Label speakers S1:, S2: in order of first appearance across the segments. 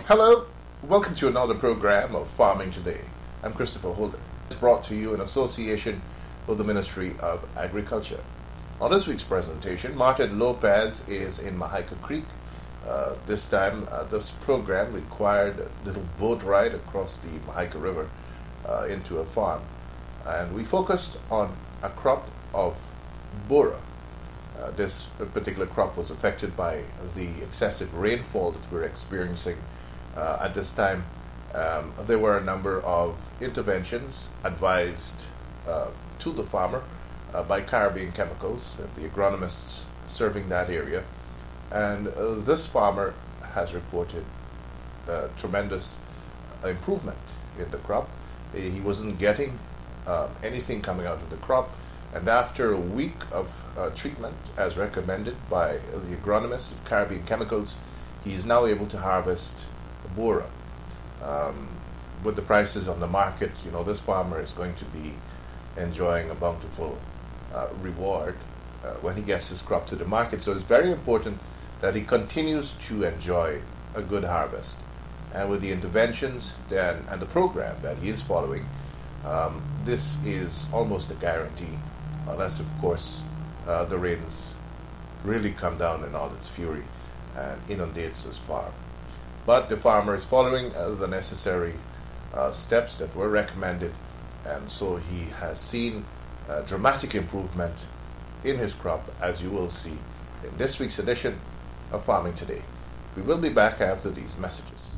S1: Hello, welcome to another program of Farming Today. I'm Christopher Holder. It's brought to you in association with the Ministry of Agriculture. On this week's presentation, Martin Lopez is in Mahaica Creek. This time, this program required a little boat ride across the Mahaica River into a farm. And we focused on a crop of bora. This particular crop was affected by the excessive rainfall that we're experiencing at this time. There were a number of interventions advised to the farmer by Caribbean Chemicals, the agronomists serving that area. And this farmer has reported tremendous improvement in the crop. He wasn't getting anything coming out of the crop. And after a week of treatment, as recommended by the agronomist of Caribbean Chemicals, he is now able to harvest bora. With the prices on the market, this farmer is going to be enjoying a bountiful reward when he gets his crop to the market. So it's very important that he continues to enjoy a good harvest. And with the interventions and the program that he is following, this is almost a guarantee, unless, of course, the rains really come down in all its fury and inundates this farm. But the farmer is following the necessary steps that were recommended, and so he has seen dramatic improvement in his crop, as you will see in this week's edition of Farming Today. We will be back after these messages.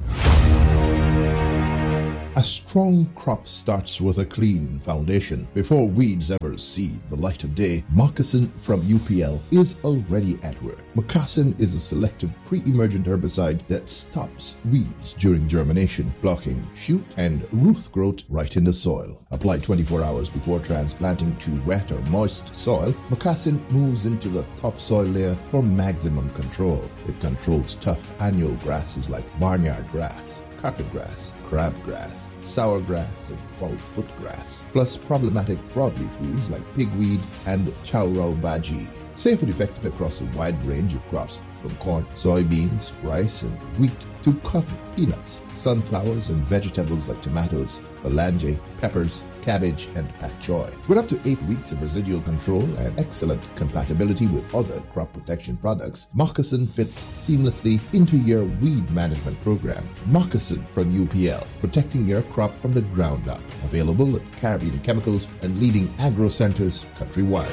S2: A strong crop starts with a clean foundation. Before weeds ever see the light of day, Moccasin from UPL is already at work. Moccasin is a selective pre-emergent herbicide that stops weeds during germination, blocking shoot and root growth right in the soil. Applied 24 hours before transplanting to wet or moist soil, Moccasin moves into the topsoil layer for maximum control. It controls tough annual grasses like barnyard grass, carpet grass, crabgrass, sourgrass, and fall-foot grass, plus problematic broadleaf weeds like pigweed and chowrau baji. Safe and effective across a wide range of crops, from corn, soybeans, rice, and wheat to cotton, peanuts, sunflowers, and vegetables like tomatoes, phalange, peppers, cabbage, and pak choy. With up to 8 weeks of residual control and excellent compatibility with other crop protection products, Moccasin fits seamlessly into your weed management program. Moccasin from UPL, protecting your crop from the ground up. Available at Caribbean Chemicals and leading agro centers countrywide.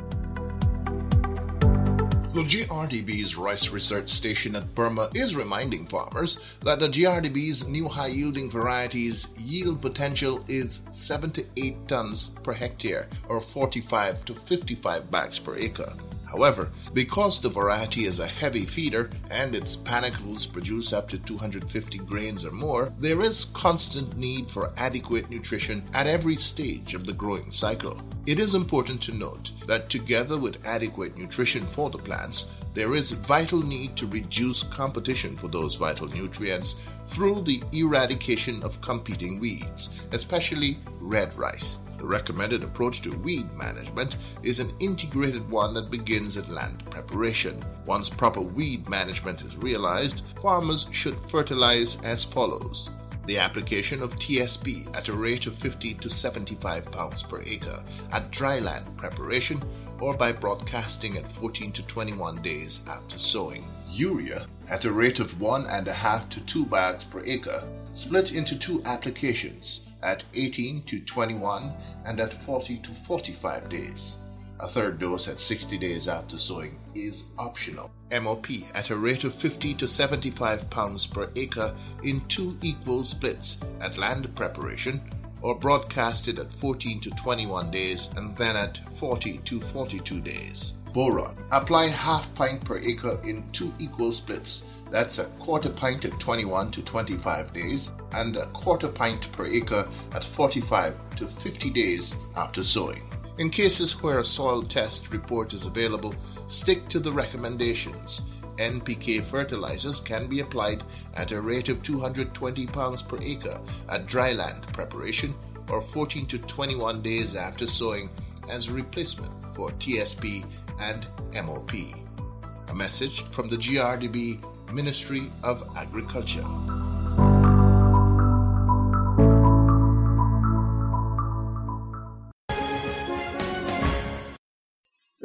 S1: The GRDB's Rice Research Station at Burma is reminding farmers that the GRDB's new high-yielding varieties' yield potential is 7 to 8 tons per hectare, or 45 to 55 bags per acre. However, because the variety is a heavy feeder and its panicles produce up to 250 grains or more, there is constant need for adequate nutrition at every stage of the growing cycle. It is important to note that together with adequate nutrition for the plants, there is vital need to reduce competition for those vital nutrients through the eradication of competing weeds, especially red rice. The recommended approach to weed management is an integrated one that begins at land preparation. Once proper weed management is realized, farmers should fertilize as follows. The application of TSP at a rate of 50 to 75 pounds per acre at dry land preparation, or by broadcasting at 14 to 21 days after sowing. Urea at a rate of 1.5 to 2 bags per acre, split into 2 applications at 18 to 21 and at 40 to 45 days. A third dose at 60 days after sowing is optional. MOP at a rate of 50 to 75 pounds per acre in 2 equal splits at land preparation, or broadcasted at 14 to 21 days and then at 40 to 42 days. Boron. Apply half pint per acre in 2 equal splits. That's a quarter pint at 21 to 25 days and a quarter pint per acre at 45 to 50 days after sowing. In cases where a soil test report is available, stick to the recommendations. NPK fertilizers can be applied at a rate of 220 pounds per acre at dry land preparation, or 14 to 21 days after sowing, as a replacement for TSP and MOP. A message from the GRDB Ministry of Agriculture.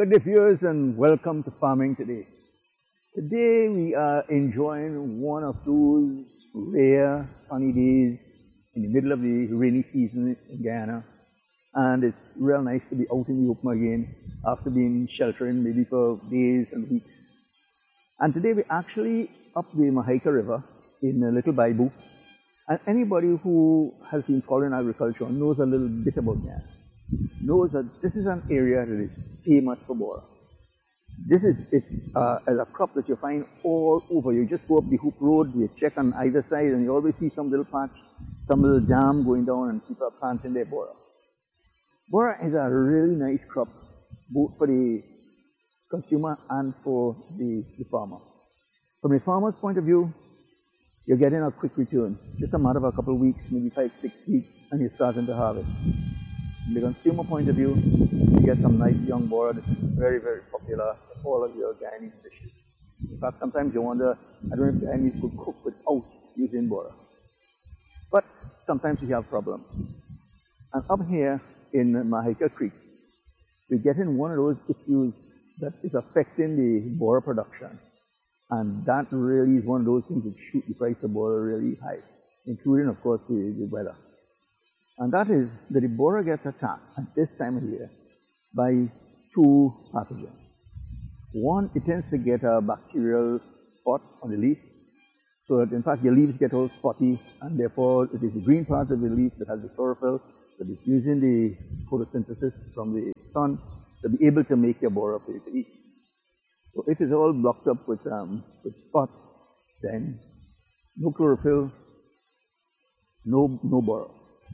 S3: Good day, viewers, and welcome to Farming Today. Today we are enjoying one of those rare sunny days in the middle of the rainy season in Guyana, and it's real nice to be out in the open again after being sheltering maybe for days and weeks. And today we're actually up the Mahaica River in Little Baibu, and anybody who has been following agriculture knows a little bit about Guyana, knows that this is an area that is famous for bora. It's a crop that you find all over. You just go up the Hoop Road, you check on either side, and you always see some little patch, some little dam going down, and people are planting their bora. Bora is a really nice crop, both for the consumer and for the farmer. From the farmer's point of view, you're getting a quick return. Just a matter of a couple of weeks, maybe 5-6 weeks, and you're starting to harvest. From the consumer point of view, you get some nice young bora. This is very, very popular in all of your Guyanese dishes. In fact, sometimes you wonder, I don't know if Guyanese could cook without using bora. But sometimes you have problems. And up here in Mahaica Creek, we're getting one of those issues that is affecting the bora production. And that really is one of those things that shoot the price of bora really high, including, of course, the weather. And that is that the bora gets attacked at this time of year by two pathogens. One, it tends to get a bacterial spot on the leaf, so that in fact your leaves get all spotty, and therefore it is the green part of the leaf that has the chlorophyll that is using the photosynthesis from the sun to be able to make your bora for you to eat. So if it's all blocked up with spots, then no chlorophyll, no bora.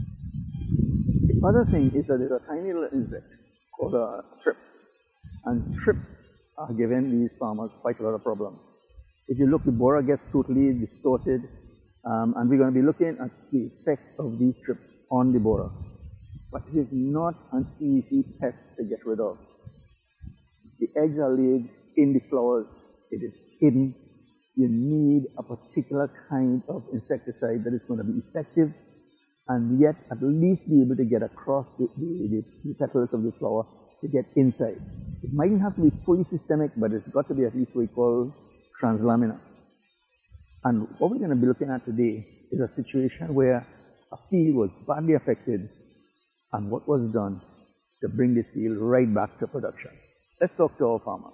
S3: The other thing is that there's a tiny little insect called a thrip, and thrips are giving these farmers quite a lot of problems. If you look, the bora gets totally distorted, and we're going to be looking at the effect of these thrips on the bora. But it is not an easy pest to get rid of. The eggs are laid in the flowers. It is hidden. You need a particular kind of insecticide that is going to be effective and yet at least be able to get across the petals of the flower to get inside. It mightn't have to be fully systemic, but it's got to be at least what we call translaminar. And what we're going to be looking at today is a situation where a field was badly affected and what was done to bring this field right back to production. Let's talk to our farmer.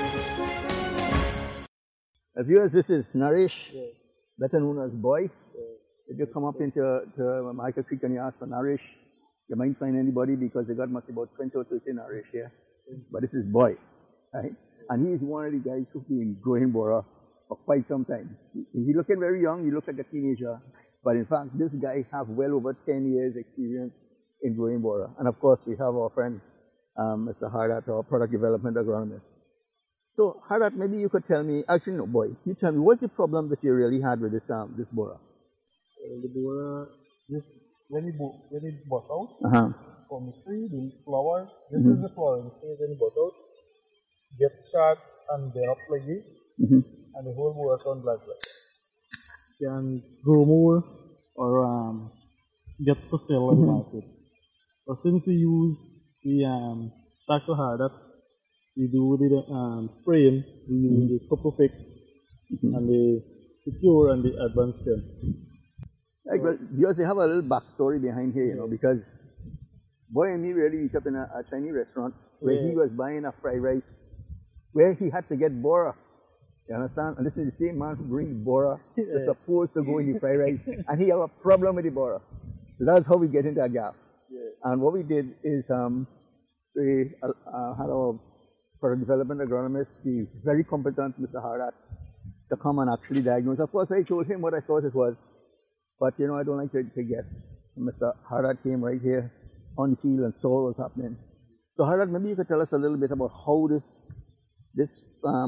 S3: Viewers, this is Naresh, better known as Boy. If you come up into Mahaica Creek and you ask for Naresh, you might find anybody because they got much about 20 or 30 Naresh here. But this is Boy, right? And he's one of the guys who's been growing bora for quite some time. He's looking very young, he looks like a teenager. But in fact, this guy has well over 10 years experience in growing bora. And of course, we have our friend, Mr. Hardat, our product development agronomist. So, Hardat, maybe you could tell me, actually no, Boy, you tell me, what's the problem that you really had with this bora?
S4: The bora, when it bought out, from the tree, the flower, this is the flowering stage when it bought out, gets short and they're up like this, and the whole bora turns black. Can grow more or get for sale on the market. So since we use the Dr. Hardat, we do the spraying, we use the Copofix and the Secure and the Advanced Stem.
S3: Like, well, because they have a little backstory behind here, you know, because Boy and me really eat up in a Chinese restaurant where he was buying a fried rice, where he had to get bora. You understand? And this is the same man who brings bora that's supposed to go in the fried rice, and he have a problem with the bora. So that's how we get into a gap. And what we did is we had our product development agronomist, the very competent Mr. Hardat, to come and actually diagnose. Of course, I told him what I thought it was, but you know, I don't like to guess. Mr. Hardat came right here on the field and saw what was happening. So Hardat, maybe you could tell us a little bit about how this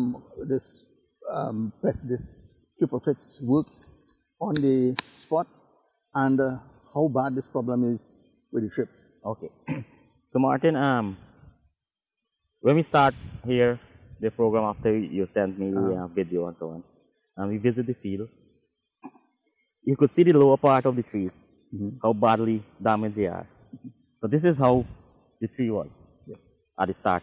S3: Copofix works on the spot and how bad this problem is with the trip.
S5: Okay. So Martin, when we start here, the program after you sent me the video and so on, we visit the field. You could see the lower part of the trees, how badly damaged they are. So this is how the tree was at the starting.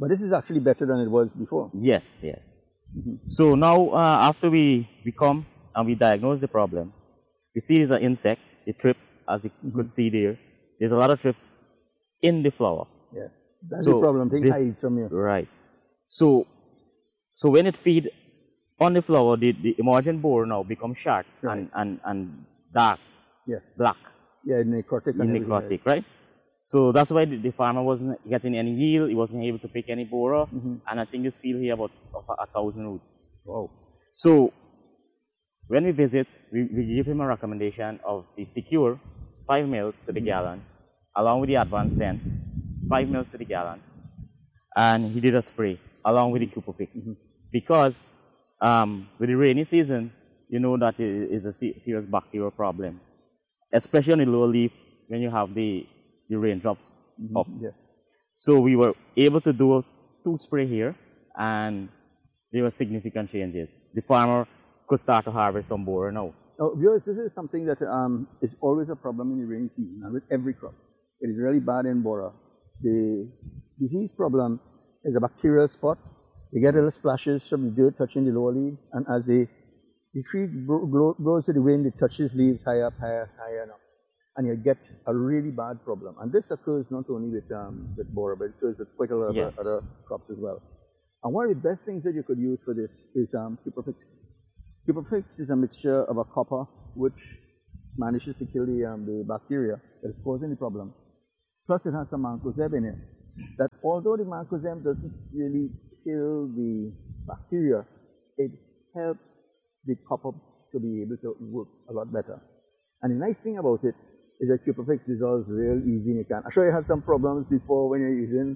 S3: But this is actually better than it was before.
S5: Yes, yes. So now, after we come and we diagnose the problem, we see there's an insect, it trips, as you could see there. There's a lot of trips in the flower.
S3: Yeah, that's the problem. They hide from you.
S5: Right. So when it feed on the flower, the emergent borer now becomes sharp and dark, black.
S3: Yeah, necrotic.
S5: Right? So that's why the farmer wasn't getting any yield, he wasn't able to pick any borer, and I think this field here about 1,000 roots. Wow. So when we visit, we give him a recommendation of the Secure 5 mils to the gallon, along with the Advanced 10, 5 mils to the gallon, and he did a spray along with the Cupofix. Because with the rainy season, you know that it is a serious bacterial problem, especially on the lower leaf when you have the raindrops up.
S3: Yeah.
S5: So we were able to do 2 spray here, and there were significant changes. The farmer could start to harvest some borer now.
S3: Now, viewers, this is something that is always a problem in the rainy season, and with every crop. It is really bad in borer. The disease problem is a bacterial spot. You get little splashes from the dirt touching the lower leaves, and as the tree grows to the wind, it touches leaves higher up, higher up. And you get a really bad problem. And this occurs not only with borer, but it occurs with quite a lot of other crops as well. And one of the best things that you could use for this is Cupofix. Cupofix is a mixture of a copper, which manages to kill the bacteria that is causing the problem. Plus it has some mancozeb in it. That although the mancozeb doesn't really kill the bacteria, it helps the copper to be able to work a lot better. And the nice thing about it is that Cupofix dissolves real easy in a can. I'm sure you had some problems before when you're using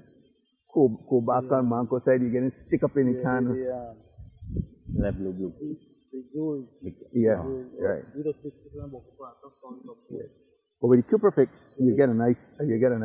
S3: Kobaka and Mancozeb, you're getting stick up in the can. Yeah, right. But with the Cupofix, you get a nice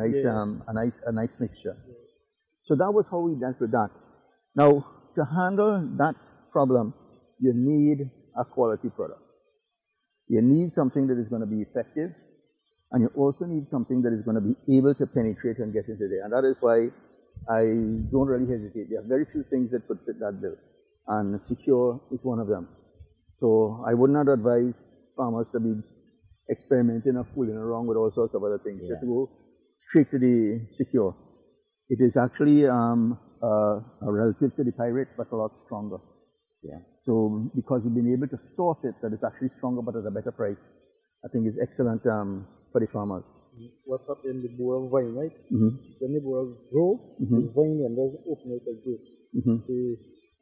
S3: mixture. So that was how we dealt with that. Now, to handle that problem, you need a quality product. You need something that is going to be effective, and you also need something that is going to be able to penetrate and get into there. And that is why I don't really hesitate. There are very few things that could fit that bill, and Secure is one of them. So I would not advise farmers to be experimenting or fooling around with all sorts of other things. Just go straight to the Secure. It is actually a relative to the Pyrite, but a lot stronger. Yeah. So because we've been able to source it that is actually stronger but at a better price, I think is excellent for the farmers.
S4: What's up in the borer vine, right? When the borer grows, the vine and doesn't open out like this. The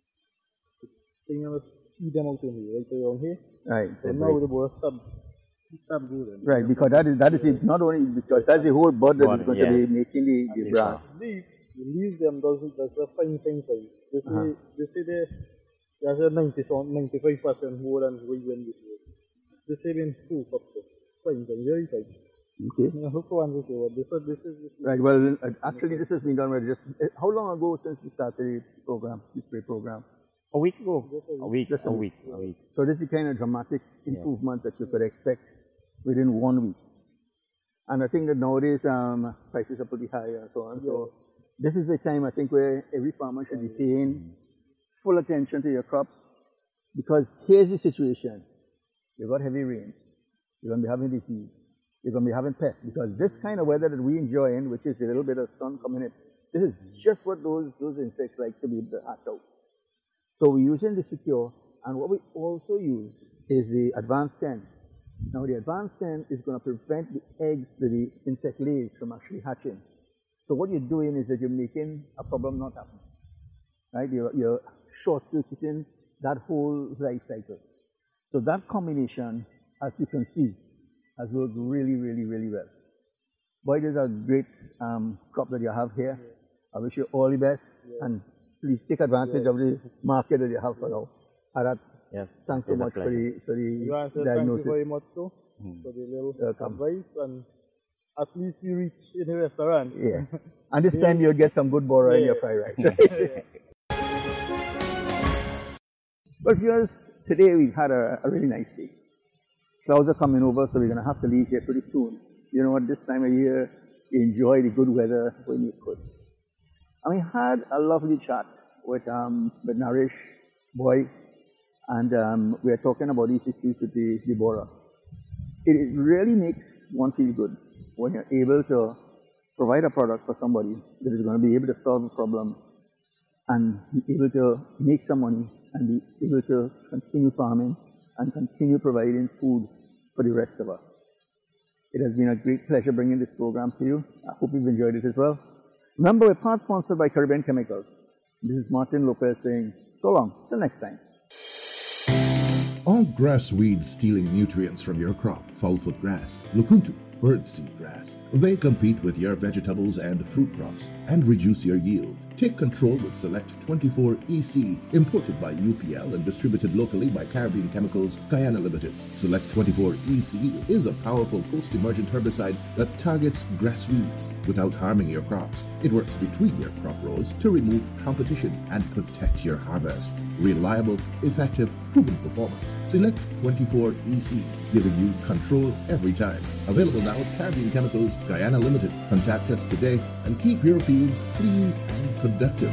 S4: thing of feed them out in here, right around here.
S3: Right.
S4: So now the borer stop growing.
S3: Right, because that is it. Not only because that's the whole bud that is going to be making the branch.
S4: The leaves them does a fine size. They say there's a 95% more than we win this year. They say in 2 cups of fine size, very fine.
S3: Okay. Right, well, actually this has been done with just, how long ago since we started the program, the spray program?
S5: A week ago. A week.
S3: So this is the kind of dramatic improvement that you could expect within 1 week. And I think that nowadays prices are pretty high and so on. So this is the time I think where every farmer should be paying full attention to your crops, because here's the situation. You've got heavy rains. You're going to be having disease. You're going to be having pests, because this kind of weather that we enjoy in, which is a little bit of sun coming in, this is just what those insects like to be able to hatch out. So we're using the Secure, and what we also use is the Advanced 10. Now the Advanced 10 is going to prevent the eggs that the insect lays from actually hatching. So what you're doing is that you're making a problem not happen. Right? You're short-circuiting that whole life cycle. So that combination, as you can see, has worked really, really, really well. Boy, it is a great crop that you have here. I wish you all the best, and please take advantage of the market that you have for now. Thanks so much for the diagnosis.
S4: Thank you very much too, for the little advice, and at least you reach in the restaurant.
S3: Yeah. And this time you'll get some good borer in your fried rice. Right? But viewers, today we've had a really nice day. Clouds are coming over, so we're going to have to leave here pretty soon. You know what, this time of year, you enjoy the good weather when you could. And we had a lovely chat with Naresh Boy, and we are talking about these issues with the borer. It really makes one feel good when you're able to provide a product for somebody that is going to be able to solve a problem and be able to make some money and be able to continue farming and continue providing food for the rest of us. It has been a great pleasure bringing this program to you. I hope you've enjoyed it as well. Remember, we're part sponsored by Caribbean Chemicals. This is Martin Lopez saying, so long, till next time.
S2: Are grass weeds stealing nutrients from your crop? Foulfoot grass, Lukuntu, birdseed grass. They compete with your vegetables and fruit crops and reduce your yield. Take control with Select 24 EC, imported by UPL and distributed locally by Caribbean Chemicals, Guyana Limited. Select 24 EC is a powerful post-emergent herbicide that targets grass weeds without harming your crops. It works between your crop rows to remove competition and protect your harvest. Reliable, effective, proven performance. Select 24 EC, giving you control every time. Available now at Caribbean Chemicals, Guyana Limited. Contact us today and keep your fields clean and productive.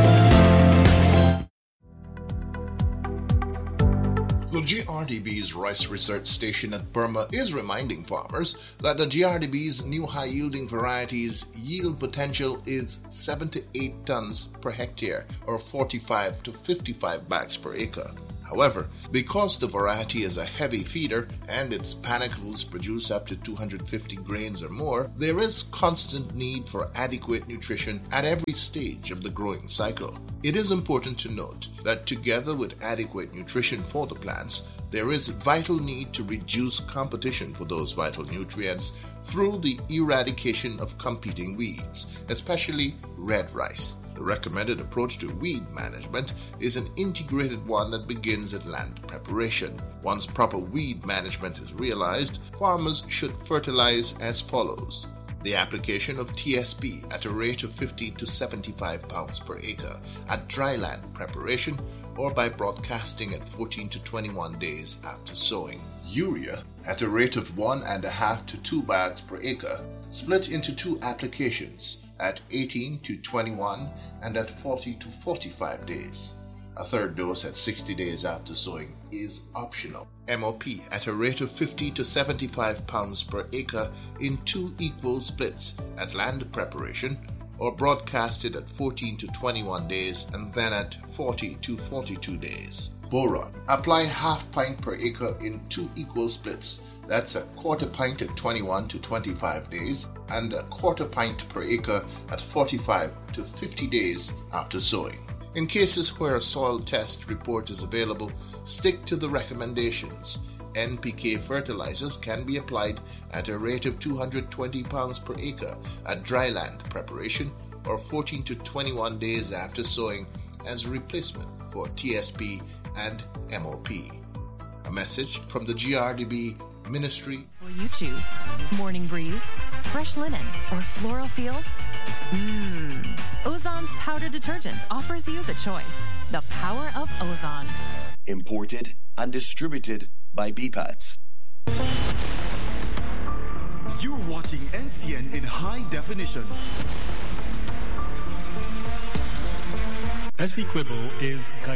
S1: The GRDB's Rice Research Station at Burma is reminding farmers that the GRDB's new high-yielding varieties' yield potential is 7 to 8 tons per hectare, or 45 to 55 bags per acre. However, because the variety is a heavy feeder and its panicles produce up to 250 grains or more, there is constant need for adequate nutrition at every stage of the growing cycle. It is important to note that together with adequate nutrition for the plants, there is vital need to reduce competition for those vital nutrients through the eradication of competing weeds, especially red rice. The recommended approach to weed management is an integrated one that begins at land preparation. Once proper weed management is realized, farmers should fertilize as follows. The application of TSP at a rate of 50 to 75 pounds per acre at dry land preparation or by broadcasting at 14 to 21 days after sowing. Urea at a rate of 1.5 to 2 bags per acre, split into 2 applications at 18 to 21 and at 40 to 45 days. A third dose at 60 days after sowing is optional. MOP at a rate of 50 to 75 pounds per acre in 2 equal splits at land preparation or broadcasted at 14 to 21 days and then at 40 to 42 days. Boron. Apply half pint per acre in 2 equal splits. That's a quarter pint at 21 to 25 days and a quarter pint per acre at 45 to 50 days after sowing. In cases where a soil test report is available, stick to the recommendations. NPK fertilizers can be applied at a rate of 220 pounds per acre at dry land preparation or 14 to 21 days after sowing as replacement for TSP and MOP. A message from the GRDB Ministry.
S6: Will you choose Morning Breeze, Fresh Linen, or Floral Fields? Ozon's powder detergent offers you the choice. The power of Ozon.
S7: Imported and distributed by BPATS.
S8: You're watching NCN in high definition.
S9: Essequibo is